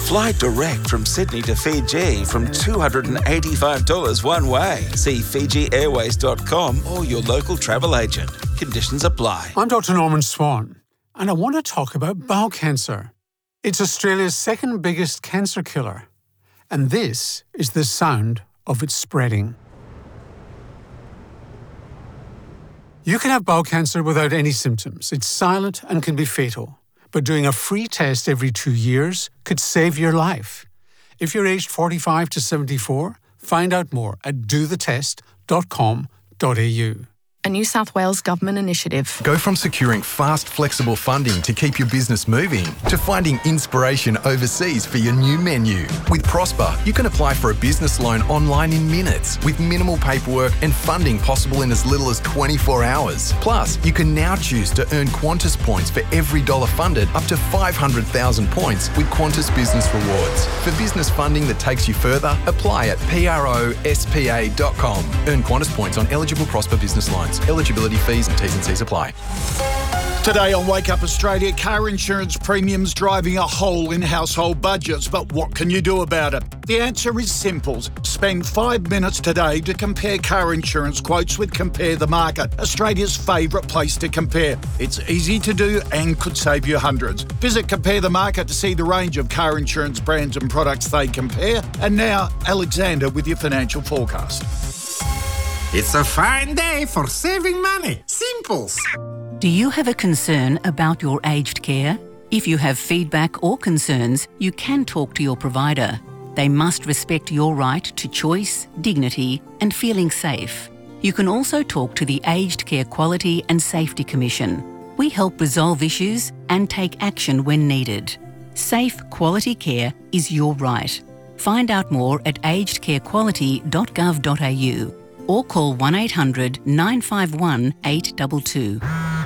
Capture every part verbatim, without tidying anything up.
Fly direct from Sydney to Fiji from two hundred eighty-five dollars one way. See Fiji Airways dot com or your local travel agent. Conditions apply. I'm Doctor Norman Swan, and I want to talk about bowel cancer. It's Australia's second biggest cancer killer, and this is the sound of it spreading. You can have bowel cancer without any symptoms. It's silent and can be fatal. But doing a free test every two years could save your life. If you're aged forty-five to seventy-four, find out more at do the test dot com dot a u. A New South Wales government initiative. Go from securing fast, flexible funding to keep your business moving to finding inspiration overseas for your new menu. With Prosper, you can apply for a business loan online in minutes with minimal paperwork and funding possible in as little as twenty-four hours. Plus, you can now choose to earn Qantas points for every dollar funded up to five hundred thousand points with Qantas Business Rewards. For business funding that takes you further, apply at prospa dot com. Earn Qantas points on eligible Prosper business loans. Eligibility fees and T's and C's apply. Today on Wake Up Australia, car insurance premiums driving a hole in household budgets. But what can you do about it? The answer is simple. Spend five minutes today to compare car insurance quotes with Compare the Market, Australia's favourite place to compare. It's easy to do and could save you hundreds. Visit Compare the Market to see the range of car insurance brands and products they compare. And now, Alexander with your financial forecast. It's a fine day for saving money. Simples. Do you have a concern about your aged care? If you have feedback or concerns, you can talk to your provider. They must respect your right to choice, dignity, and feeling safe. You can also talk to the Aged Care Quality and Safety Commission. We help resolve issues and take action when needed. Safe, quality care is your right. Find out more at aged care quality dot gov dot a u. or call one eight hundred nine five one eight two two.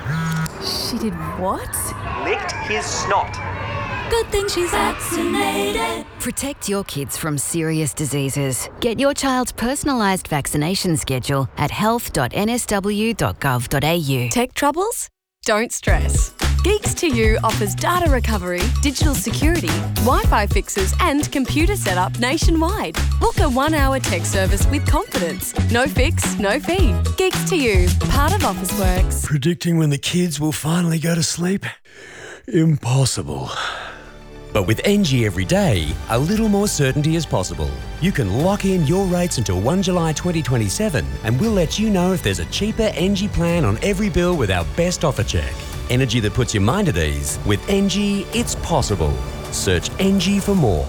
She did what? Licked his snot. Good thing she's vaccinated. Protect your kids from serious diseases. Get your child's personalised vaccination schedule at health dot n s w dot gov dot a u. Tech troubles? Don't stress. Geeks to You offers data recovery, digital security, Wi-Fi fixes and computer setup nationwide. Book a one-hour tech service with confidence. No fix, no fee. Geeks to You, part of Officeworks. Predicting when the kids will finally go to sleep? Impossible. But with N G Everyday, a little more certainty is possible. You can lock in your rates until the first of July twenty twenty-seven and we'll let you know if there's a cheaper N G plan on every bill with our best offer check. Energy that puts your mind at ease. With N G, it's possible. Search N G for more.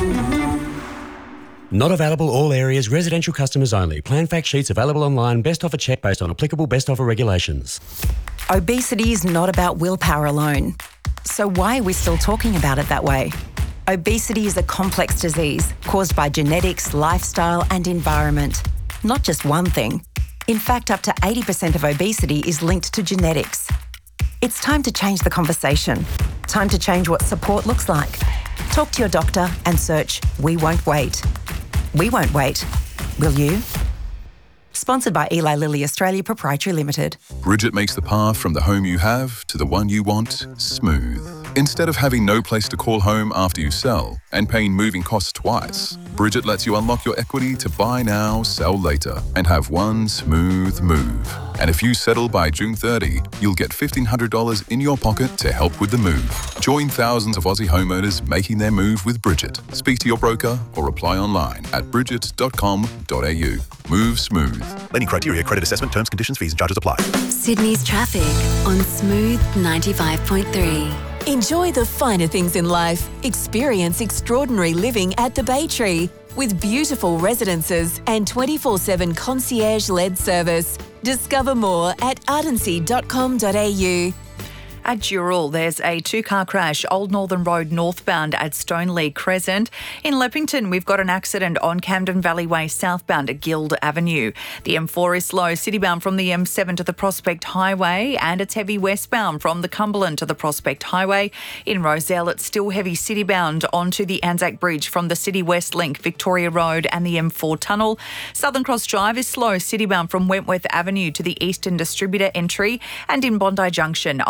Not available all areas, residential customers only. Plan fact sheets available online. Best offer check based on applicable best offer regulations. Obesity is not about willpower alone. So why are we still talking about it that way? Obesity is a complex disease caused by genetics, lifestyle and environment. Not just one thing. In fact, up to eighty percent of obesity is linked to genetics. It's time to change the conversation. Time to change what support looks like. Talk to your doctor and search We Won't Wait. We won't wait. Will you? Sponsored by Eli Lilly Australia Proprietary Limited. Bridget makes the path from the home you have to the one you want smooth. Instead of having no place to call home after you sell and paying moving costs twice, Bridget lets you unlock your equity to buy now, sell later, and have one smooth move. And if you settle by June thirtieth, you'll get fifteen hundred dollars in your pocket to help with the move. Join thousands of Aussie homeowners making their move with Bridget. Speak to your broker or apply online at bridget dot com dot a u. Move smooth. Lending criteria, credit assessment, terms, conditions, fees and charges apply. Sydney's traffic on Smooth ninety-five point three. Enjoy the finer things in life. Experience extraordinary living at the Bay Tree with beautiful residences and twenty-four seven concierge-led service. Discover more at ardency dot com dot a u. At Dural, there's a two-car crash, Old Northern Road northbound at Stoneleigh Crescent. In Leppington, we've got an accident on Camden Valley Way southbound at Guild Avenue. The M four is slow, citybound from the M seven to the Prospect Highway, and it's heavy westbound from the Cumberland to the Prospect Highway. In Rozelle, it's still heavy citybound onto the Anzac Bridge from the City West Link, Victoria Road and the M four tunnel. Southern Cross Drive is slow, citybound from Wentworth Avenue to the Eastern Distributor entry. And in Bondi Junction, Old South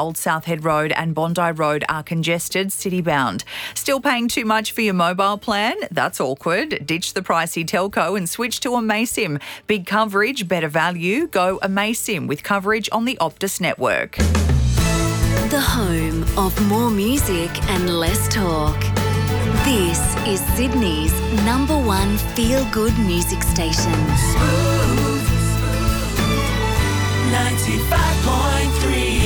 Head Road and Bondi Road are congested, city-bound. Still paying too much for your mobile plan? That's awkward. Ditch the pricey telco and switch to Amaysim. Big coverage, better value. Go Amaysim with coverage on the Optus network. The home of more music and less talk. This is Sydney's number one feel-good music station. Smooth ninety-five point three.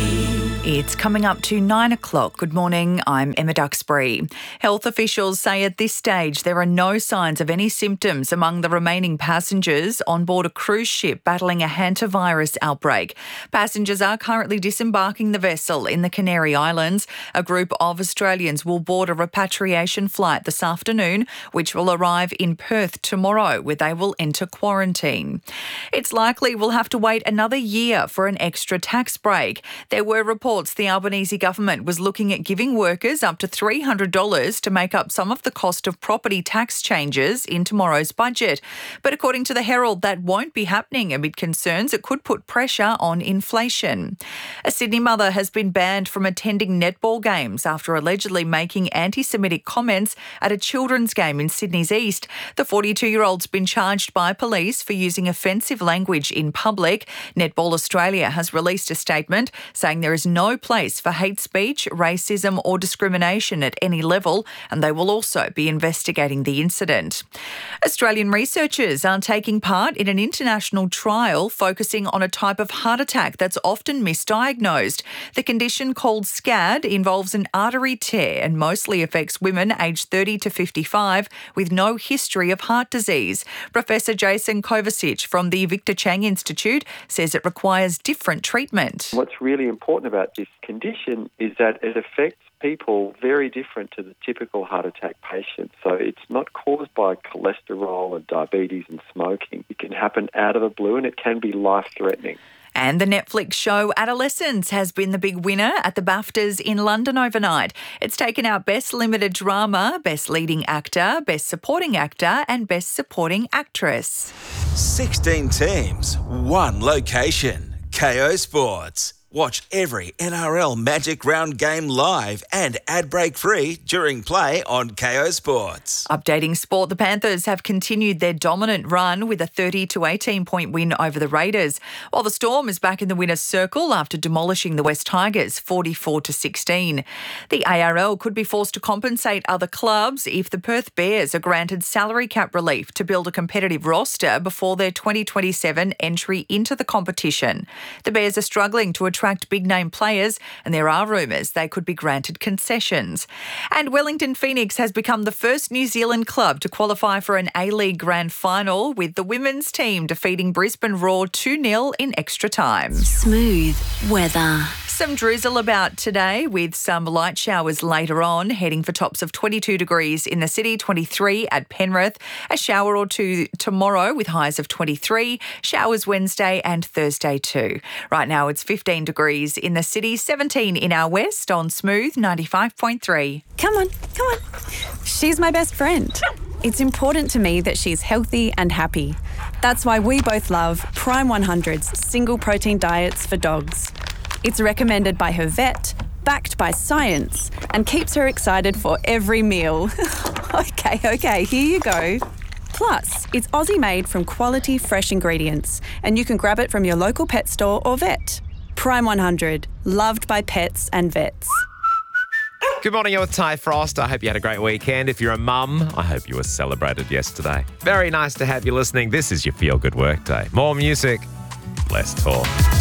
It's coming up to nine o'clock. Good morning, I'm Emma Duxbury. Health officials say at this stage there are no signs of any symptoms among the remaining passengers on board a cruise ship battling a hantavirus outbreak. Passengers are currently disembarking the vessel in the Canary Islands. A group of Australians will board a repatriation flight this afternoon, which will arrive in Perth tomorrow, where they will enter quarantine. It's likely we'll have to wait another year for an extra tax break. There were reports the Albanese government was looking at giving workers up to three hundred dollars to make up some of the cost of property tax changes in tomorrow's budget. But according to the Herald, that won't be happening amid concerns it could put pressure on inflation. A Sydney mother has been banned from attending netball games after allegedly making anti-Semitic comments at a children's game in Sydney's East. The forty-two-year-old's been charged by police for using offensive language in public. Netball Australia has released a statement saying there is no No place for hate speech, racism or discrimination at any level, and they will also be investigating the incident. Australian researchers are taking part in an international trial focusing on a type of heart attack that's often misdiagnosed. The condition, called SCAD, involves an artery tear and mostly affects women aged thirty to fifty-five with no history of heart disease. Professor Jason Kovacic from the Victor Chang Institute says it requires different treatment. What's really important about this condition is that it affects people very different to the typical heart attack patient. So it's not caused by cholesterol and diabetes and smoking. It can happen out of the blue and it can be life-threatening. And the Netflix show Adolescence has been the big winner at the BAFTAs in London overnight. It's taken out Best Limited Drama, Best Leading Actor, Best Supporting Actor and Best Supporting Actress. sixteen teams, one location. K O Sports. Watch every N R L Magic Round game live and ad break free during play on K O Sports. Updating sport, the Panthers have continued their dominant run with a thirty to eighteen point win over the Raiders, while the Storm is back in the winner's circle after demolishing the West Tigers forty-four to sixteen. The A R L could be forced to compensate other clubs if the Perth Bears are granted salary cap relief to build a competitive roster before their twenty twenty-seven entry into the competition. The Bears are struggling to attract attract big-name players, and there are rumours they could be granted concessions. And Wellington Phoenix has become the first New Zealand club to qualify for an A-League Grand Final, with the women's team defeating Brisbane Roar two nil in extra time. Smooth weather. Some drizzle about today with some light showers later on, heading for tops of twenty-two degrees in the city, twenty-three at Penrith. A shower or two tomorrow with highs of twenty-three. Showers Wednesday and Thursday too. Right now it's fifteen degrees in the city, seventeen in our west on Smooth ninety-five point three. Come on, come on. She's my best friend. It's important to me that she's healthy and happy. That's why we both love Prime one hundred's single protein diets for dogs. It's recommended by her vet, backed by science, and keeps her excited for every meal. okay, okay, here you go. Plus, it's Aussie-made from quality, fresh ingredients, and you can grab it from your local pet store or vet. Prime one hundred, loved by pets and vets. Good morning, you're with Ty Frost. I hope you had a great weekend. If you're a mum, I hope you were celebrated yesterday. Very nice to have you listening. This is your Feel Good Work Day. More music, less talk.